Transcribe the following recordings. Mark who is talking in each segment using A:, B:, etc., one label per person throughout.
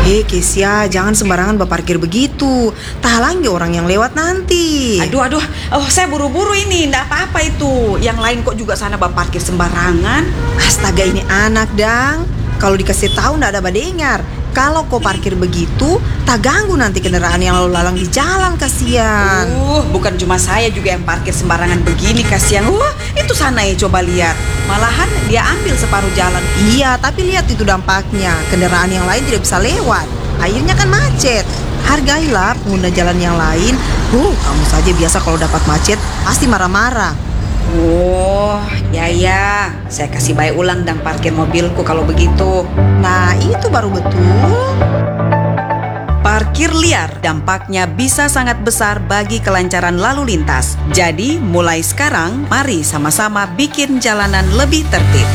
A: Kesia, jangan sembarangan berparkir begitu. Tahalangi orang yang lewat nanti.
B: Aduh, saya buru-buru ini, ndak apa-apa itu. Yang lain kok juga sana parkir sembarangan.
A: Astaga, ini anak, Dang. Kalau dikasih tahu ndak ada badengar. Kalau kau parkir begitu, tak ganggu nanti kendaraan yang lalu lalang di jalan, kasihan.
B: Bukan cuma saya juga yang parkir sembarangan begini, kasihan. Itu sana ya, coba lihat. Malahan dia ambil separuh jalan.
A: Iya, tapi lihat itu dampaknya. Kendaraan yang lain tidak bisa lewat. Akhirnya kan macet. Hargailah pengguna jalan yang lain. Kamu saja biasa kalau dapat macet pasti marah-marah.
B: Ya, saya kasih baik ulang dan parkir mobilku kalau begitu.
A: Nah, itu baru betul.
B: Parkir liar dampaknya bisa sangat besar bagi kelancaran lalu lintas. Jadi, mulai sekarang, mari sama-sama bikin jalanan lebih tertib.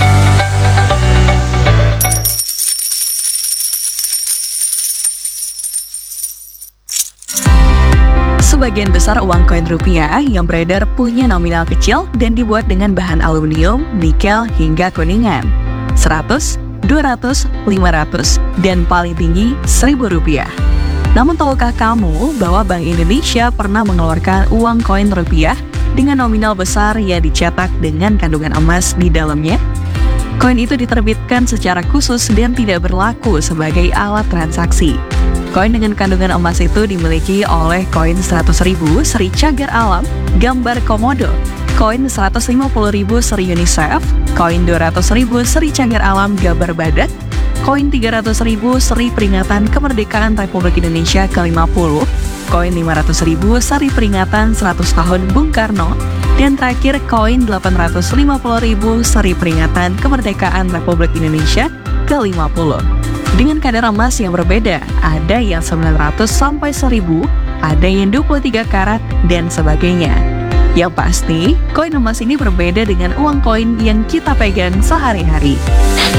C: Sebagian besar uang koin rupiah yang beredar punya nominal kecil dan dibuat dengan bahan aluminium, nikel, hingga kuningan. 100, 200, 500, dan paling tinggi 1.000 rupiah. Namun tahukah kamu bahwa Bank Indonesia pernah mengeluarkan uang koin rupiah dengan nominal besar yang dicetak dengan kandungan emas di dalamnya? Koin itu diterbitkan secara khusus dan tidak berlaku sebagai alat transaksi. Koin dengan kandungan emas itu dimiliki oleh koin 100.000 seri cagar alam gambar komodo, koin 150.000 seri UNICEF, koin 200.000 seri cagar alam gambar badak, koin 300.000 seri peringatan kemerdekaan Republik Indonesia ke-50, koin 500.000 seri peringatan 100 tahun Bung Karno, dan terakhir koin 850.000 seri peringatan kemerdekaan Republik Indonesia ke-50. Dengan kadar emas yang berbeda, ada yang 900 sampai 1.000, ada yang 23 karat, dan sebagainya. Yang pasti, koin emas ini berbeda dengan uang koin yang kita pegang sehari-hari.